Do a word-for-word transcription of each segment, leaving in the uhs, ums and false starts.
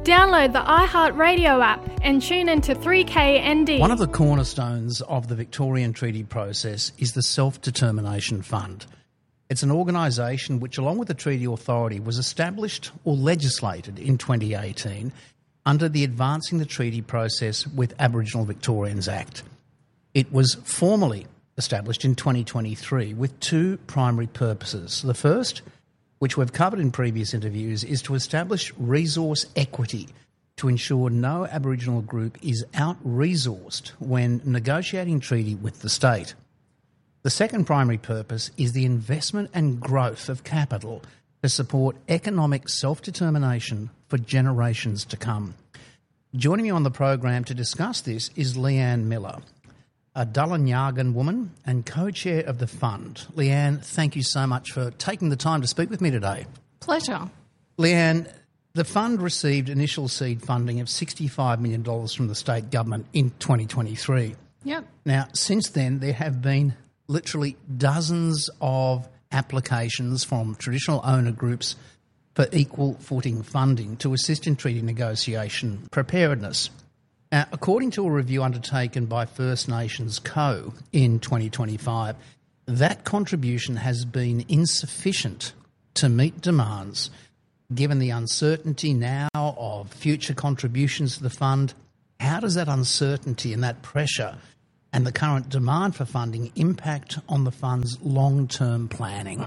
Download the iHeartRadio app and tune into three K N D. One of the cornerstones of the Victorian treaty process is the Self-Determination Fund. It's an organisation which, along with the Treaty Authority, was established or legislated in twenty eighteen under the Advancing the Treaty Process with Aboriginal Victorians Act. It was formally established in twenty twenty-three with two primary purposes. The first, which we've covered in previous interviews, is to establish resource equity to ensure no Aboriginal group is out-resourced when negotiating treaty with the state. The second primary purpose is the investment and growth of capital to support economic self-determination for generations to come. Joining me on the program to discuss this is Leanne Miller, a Dalinyagan woman and co-chair of the fund. Leanne, thank you so much for taking the time to speak with me today. Pleasure. Leanne, the fund received initial seed funding of sixty-five million dollars from the state government in twenty twenty-three. Yep. Now, since then, there have been literally dozens of applications from traditional owner groups for equal footing funding to assist in treaty negotiation preparedness. Now, according to a review undertaken by First Nations Co in twenty twenty-five, that contribution has been insufficient to meet demands. Given the uncertainty now of future contributions to the fund, how does that uncertainty and that pressure and the current demand for funding impact on the fund's long-term planning?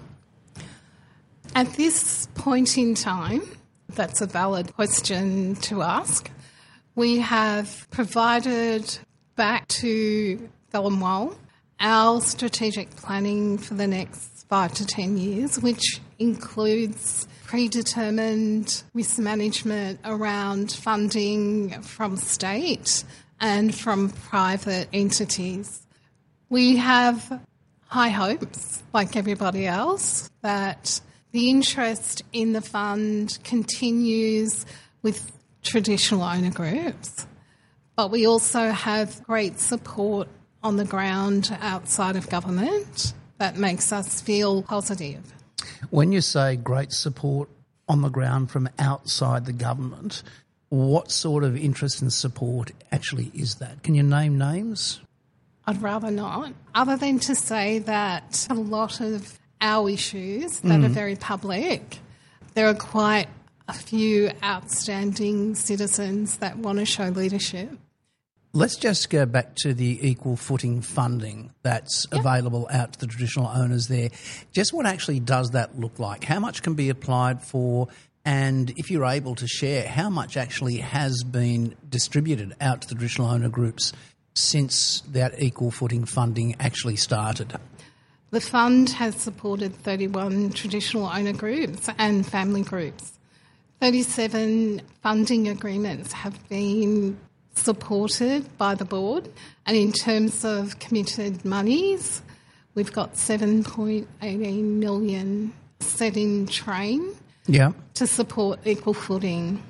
At this point in time, that's a valid question to ask. We have provided back to Thallumbawal our strategic planning for the next five to ten years, which includes predetermined risk management around funding from state and from private entities. We have high hopes, like everybody else, that the interest in the fund continues with traditional owner groups, but we also have great support on the ground outside of government that makes us feel positive. When you say great support on the ground from outside the government, what sort of interest and support actually is that? Can you name names? I'd rather not, other than to say that a lot of our issues that mm. are very public, there are quite a few outstanding citizens that want to show leadership. Let's just go back to the equal footing funding that's yep. available out to the traditional owners there. Just what actually does that look like? How much can be applied for? And if you're able to share, how much actually has been distributed out to the traditional owner groups since that equal footing funding actually started? The fund has supported thirty-one traditional owner groups and family groups. thirty-seven funding agreements have been supported by the board, and in terms of committed monies, we've got seven point one eight million set in train yeah. to support equal footing.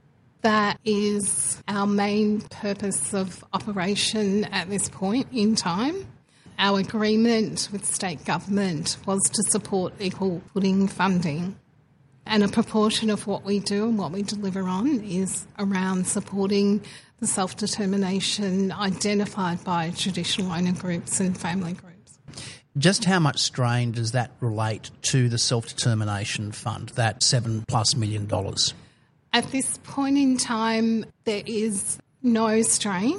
That is our main purpose of operation at this point in time. Our agreement with state government was to support equal footing funding, and a proportion of what we do and what we deliver on is around supporting the self-determination identified by traditional owner groups and family groups. Just how much strain does that relate to the self-determination fund, that seven plus million dollars? At this point in time, there is no strain,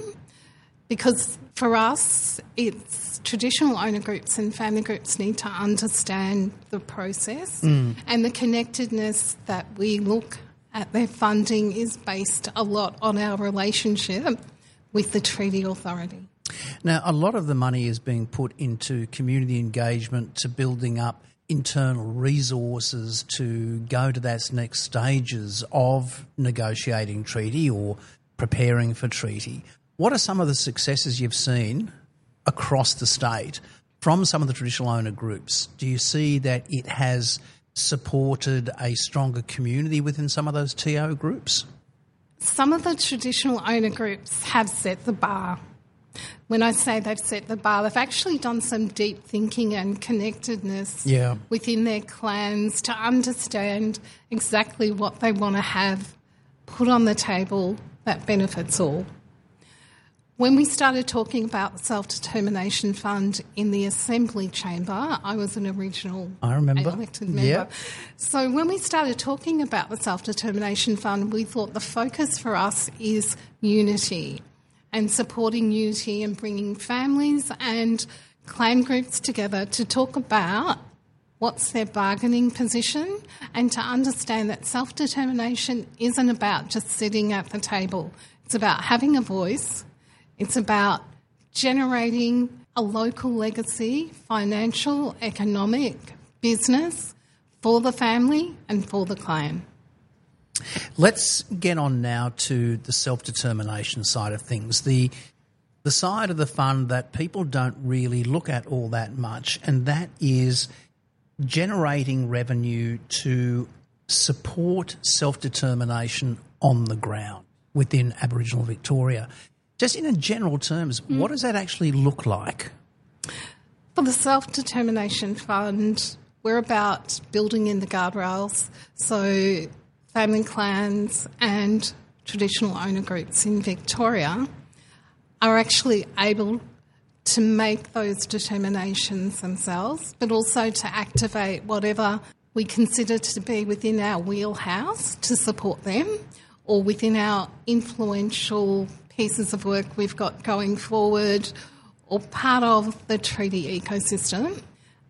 because for us, it's traditional owner groups and family groups need to understand the process mm. and the connectedness that we look at their funding is based a lot on our relationship with the Treaty Authority. Now, a lot of the money is being put into community engagement, to building up internal resources to go to those next stages of negotiating treaty or preparing for treaty. What are some of the successes you've seen across the state from some of the traditional owner groups? Do you see that it has supported a stronger community within some of those T O groups? Some of the traditional owner groups have set the bar. When I say they've set the bar, they've actually done some deep thinking and connectedness yeah. within their clans to understand exactly what they want to have put on the table that benefits all. When we started talking about the Self-Determination Fund in the Assembly Chamber, I was an original I remember. elected member. Yep. So when we started talking about the Self-Determination Fund, we thought the focus for us is unity and supporting unity and bringing families and clan groups together to talk about what's their bargaining position and to understand that self-determination isn't about just sitting at the table. It's about having a voice. It's about generating a local legacy, financial, economic, business for the family and for the clan. Let's get on now to the self-determination side of things, the the side of the fund that people don't really look at all that much, and that is generating revenue to support self-determination on the ground within Aboriginal Victoria. Just in general terms, mm. what does that actually look like? For the Self-Determination Fund, we're about building in the guardrails. So family clans and traditional owner groups in Victoria are actually able to make those determinations themselves, but also to activate whatever we consider to be within our wheelhouse to support them, or within our influential pieces of work we've got going forward, or part of the treaty ecosystem